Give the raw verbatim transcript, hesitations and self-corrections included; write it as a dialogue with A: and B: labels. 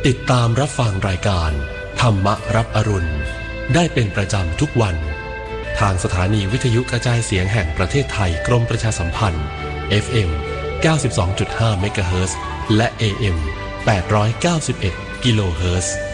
A: ติดตามรับฟังรายการธรรมรับอรุณได้เป็นประจำทุกวันทางสถานีวิทยุกระจายเสียงแห่งประเทศไทยกรมประชาสัมพันธ์ เอฟ เอ็ม เก้าสิบสองจุดห้า เมกะเฮิรตซ์และ เอ เอ็ม แปดร้อยเก้าสิบเอ็ด กิโลเฮิรตซ์